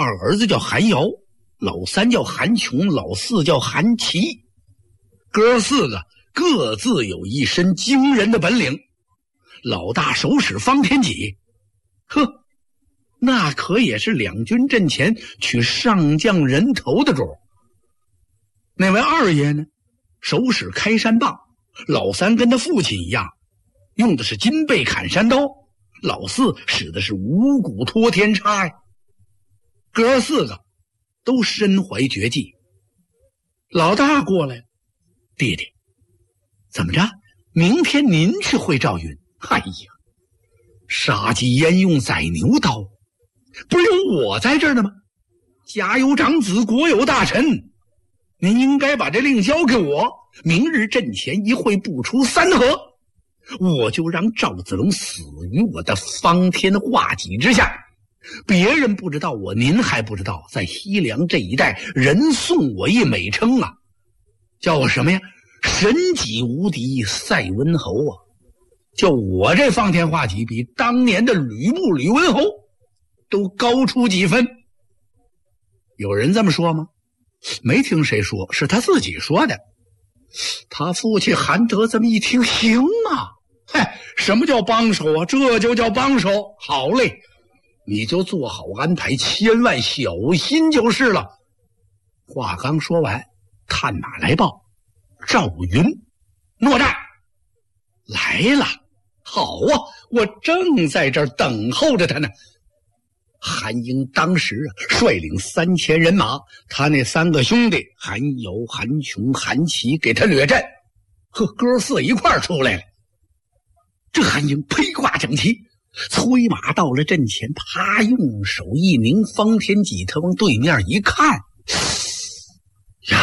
二儿子叫韩瑶，老三叫韩琼，老四叫韩琦。哥4个各自有一身惊人的本领。老大手使方天戟，呵，那可也是两军阵前取上将人头的主。那位二爷呢，手使开山棒，老三跟他父亲一样，用的是金背砍山刀，老四使的是五谷托天叉呀。哥4个都身怀绝技。老大过来了，弟弟，怎么着？明天您去会赵云？哎呀，杀鸡焉用宰牛刀，不是有我在这儿呢吗？家有长子，国有大臣，您应该把这令交给我，明日阵前一会不出3合，我就让赵子龙死于我的方天画戟之下。别人不知道我，您还不知道，在西凉这一带人送我一美称啊，叫我什么呀？神戟无敌赛温侯啊！就我这方天画戟比当年的吕布吕文侯都高出几分。有人这么说吗？没听谁说，是他自己说的。他父亲韩德这么一听，行啊，嗨，什么叫帮手啊？这就叫帮手。好嘞，你就做好安排，千万小心就是了。话刚说完，探马来报，赵云诺战来了。好啊，我正在这儿等候着他呢。韩英当时率领3000人马，他那3个兄弟韩瑶、韩琼、韩琦给他掠阵，和哥4一块出来了。这韩英披挂整齐，催马到了阵前，他用手一拧方天戟，他往对面一看，呀！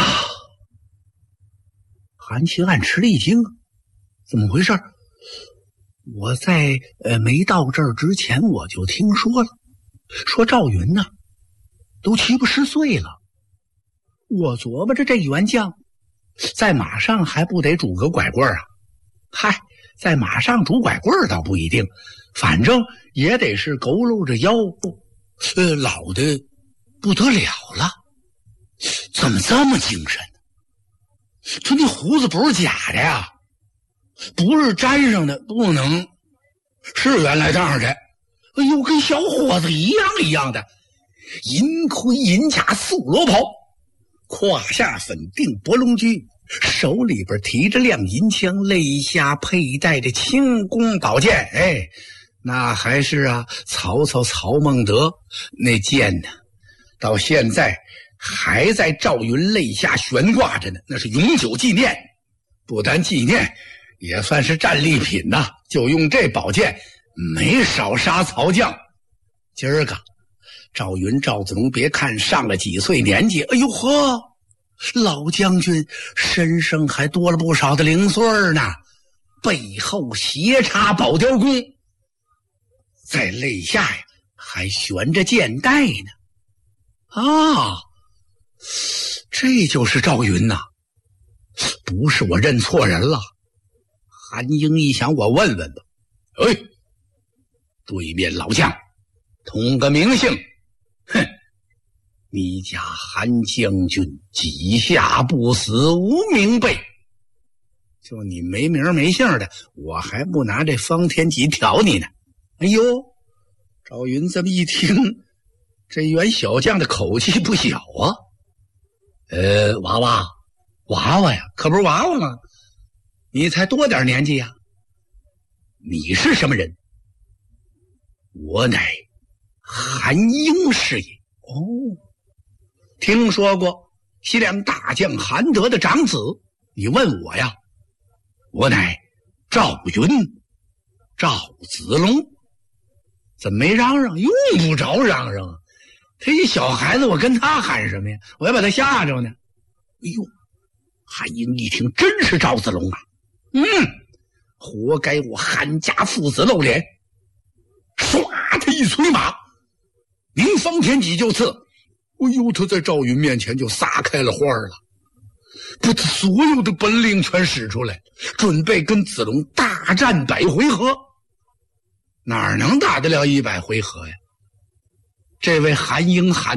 韩琦暗吃了一惊，怎么回事？我在没到这儿之前我就听说了，说赵云呢都7、80岁了。我琢磨着这员将在马上还不得拄个拐棍啊？嗨，在马上拄拐棍倒不一定，反正也得是佝偻着腰，老的不得了了。怎么这么精神呢？这那胡子不是假的呀，不是粘上的，不能是原来这样的。哎呦，跟小伙子一样的，银盔银甲素罗袍，胯下粉定博龙驹，手里边提着亮银枪，肋下佩戴着轻弓宝剑。哎，那还是曹孟德那剑呢，到现在还在赵云肋下悬挂着呢，那是永久纪念。不单纪念，也算是战利品呐。就用这宝剑没少杀曹将。今儿个赵云赵子龙别看上了几岁年纪，哎呦呵，老将军身上还多了不少的零碎呢，背后斜插宝雕弓，在肋下呀还悬着剑带呢。啊，这就是赵云呐，不是我认错人了。韩英一想，我问问吧。哎，对面老将同个名姓，哼，你家韩将军几下不死无名辈，就你没名没姓的，我还不拿这方天戟挑你呢。哎呦，赵云这么一听，这员小将的口气不小啊。娃娃呀，可不是娃娃吗？你才多点年纪呀。你是什么人？我乃韩英是也。哦，听说过西凉大将韩德的长子。你问我呀，我乃赵云，赵子龙。怎么没嚷嚷？用不着嚷嚷，他一小孩子，我跟他喊什么呀？我要把他吓着呢。哎呦，韩英一听，真是赵子龙啊！活该我韩家父子露脸。唰，他一催马，拧方天戟就刺。哎呦，他在赵云面前就撒开了花了，把他所有的本领全使出来，准备跟子龙大战100回合。哪能打得了100回合呀？这位韩英